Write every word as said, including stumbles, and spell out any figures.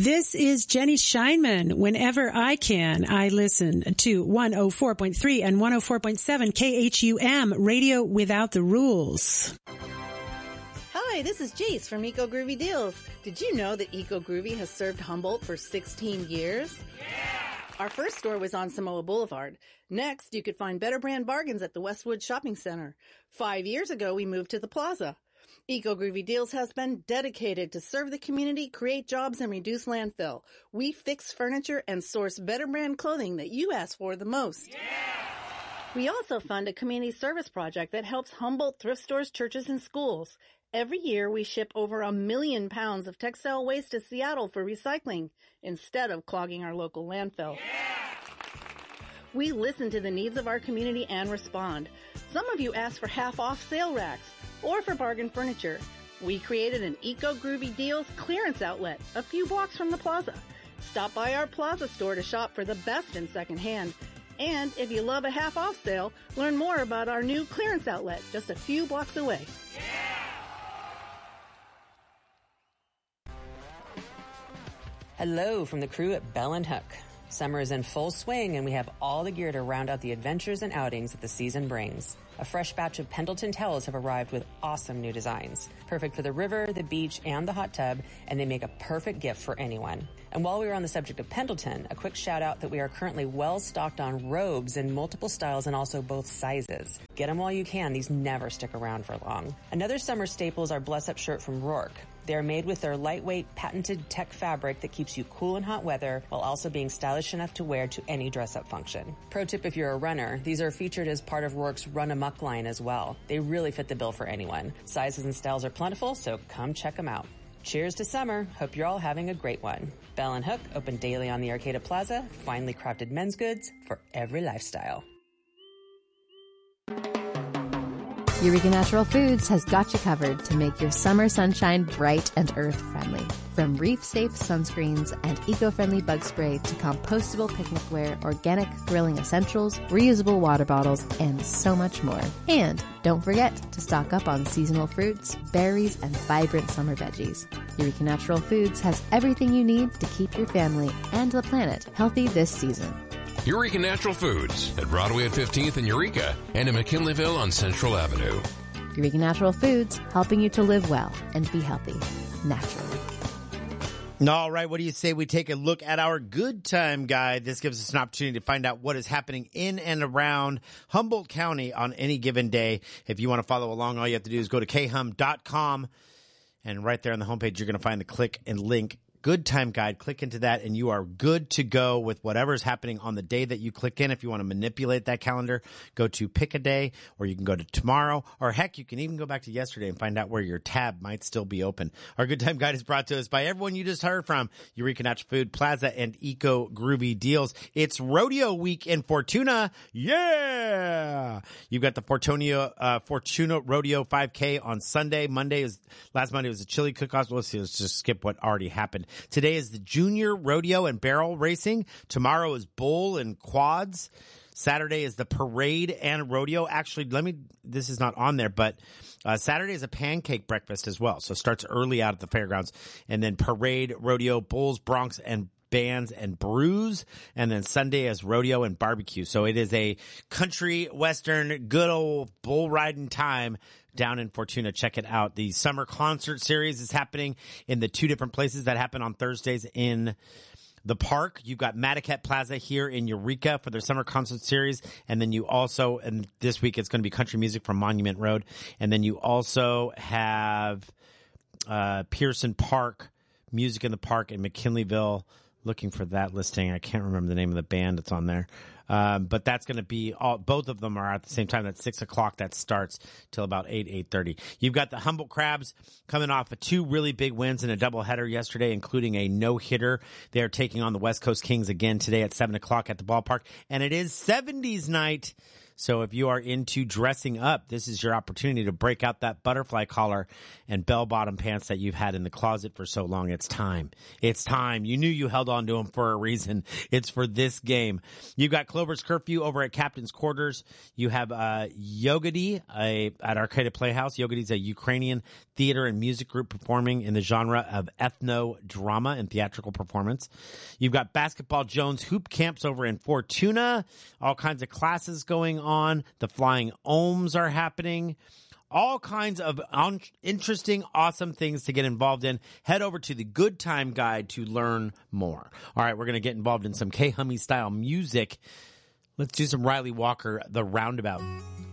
This is Jenny Scheinman. Whenever I can, I listen to one oh four point three and one oh four point seven K H U M, Radio Without the Rules. Hi, this is Jace from Eco Groovy Deals. Did you know that Eco Groovy has served Humboldt for sixteen years? Yeah! Our first store was on Samoa Boulevard. Next, you could find better brand bargains at the Westwood Shopping Center. Five years ago, we moved to the Plaza. Eco Groovy Deals has been dedicated to serve the community, create jobs, and reduce landfill. We fix furniture and source better brand clothing that you ask for the most. Yeah! We also fund a community service project that helps Humboldt thrift stores, churches, and schools. Every year, we ship over a million pounds of textile waste to Seattle for recycling instead of clogging our local landfill. Yeah! We listen to the needs of our community and respond. Some of you ask for half-off sale racks or for bargain furniture. We created an Eco Groovy Deals clearance outlet a few blocks from the Plaza. Stop by our Plaza store to shop for the best in secondhand. And if you love a half-off sale, learn more about our new clearance outlet just a few blocks away. Yeah! Hello from the crew at Bell and Hook. Summer is in full swing and we have all the gear to round out the adventures and outings that the season brings. A fresh batch of Pendleton towels have arrived with awesome new designs. Perfect for the river, the beach, and the hot tub, and they make a perfect gift for anyone. And while we are on the subject of Pendleton, a quick shout out that we are currently well stocked on robes in multiple styles and also both sizes. Get them while you can. These never stick around for long. Another summer staple is our Bless Up shirt from Rourke. They are made with their lightweight, patented tech fabric that keeps you cool in hot weather while also being stylish enough to wear to any dress-up function. Pro tip if you're a runner, these are featured as part of Rourke's Run Amok line as well. They really fit the bill for anyone. Sizes and styles are plentiful, so come check them out. Cheers to summer. Hope you're all having a great one. Bell and Hook, open daily on the Arcata Plaza. Finely crafted men's goods for every lifestyle. Eureka Natural Foods has got you covered to make your summer sunshine bright and earth-friendly. From reef-safe sunscreens and eco-friendly bug spray to compostable picnicware, organic grilling essentials, reusable water bottles, and so much more. And don't forget to stock up on seasonal fruits, berries, and vibrant summer veggies. Eureka Natural Foods has everything you need to keep your family and the planet healthy this season. Eureka Natural Foods at Broadway at fifteenth in Eureka and in McKinleyville on Central Avenue. Eureka Natural Foods, helping you to live well and be healthy naturally. All right, what do you say we take a look at our good time guide? This gives us an opportunity to find out what is happening in and around Humboldt County on any given day. If you want to follow along, all you have to do is go to k hum dot com, and right there on the homepage, you're going to find the click and link Good Time Guide. Click into that and you are good to go with whatever is happening on the day that you click in. If you want to manipulate that calendar, go to pick a day, or you can go to tomorrow, or heck, you can even go back to yesterday and find out where your tab might still be open. Our Good Time Guide is brought to us by everyone you just heard from, Eureka Natural Food, Plaza, and Eco Groovy Deals. It's Rodeo Week in Fortuna. Yeah! You've got the Fortuna, uh, Fortuna Rodeo five K on Sunday. Monday is, last Monday was a chili cook-off. Let's just skip what already happened. Today is the Junior Rodeo and Barrel Racing. Tomorrow is Bull and Quads. Saturday is the Parade and Rodeo. Actually, let me, this is not on there, but uh, Saturday is a pancake breakfast as well. So it starts early out at the fairgrounds. And then Parade, Rodeo, Bulls, Broncs, and Bands and Brews, and then Sunday is rodeo and barbecue. So it is a country western, good old bull riding time down in Fortuna. Check it out. The summer concert series is happening in the two different places that happen on Thursdays in the park. You've got Madaket Plaza here in Eureka for their summer concert series. And then you also, and this week it's going to be country music from Monument Road. And then you also have, uh, Pearson Park, Music in the Park in McKinleyville. Looking for that listing. I can't remember the name of the band that's on there. Um, but that's going to be all, both of them are at the same time. That's six o'clock. That starts till about eight, eight thirty. You've got the Humboldt Crabs coming off of two really big wins in a doubleheader yesterday, including a no-hitter. They are taking on the West Coast Kings again today at seven o'clock at the ballpark. And it is seventies night. So if you are into dressing up, this is your opportunity to break out that butterfly collar and bell-bottom pants that you've had in the closet for so long. It's time. It's time. You knew you held on to them for a reason. It's for this game. You've got Clover's Curfew over at Captain's Quarters. You have uh, Yogadi a, at Arcade Playhouse. Yogadi is a Ukrainian theater and music group performing in the genre of ethno-drama and theatrical performance. You've got Basketball Jones Hoop Camps over in Fortuna. All kinds of classes going on. The Flying Ohms are happening. All kinds of un- interesting, awesome things to get involved in. Head over to the Good Time Guide to learn more. All right, we're going to get involved in some K-Hummy style music. Let's do some Riley Walker, The Roundabout.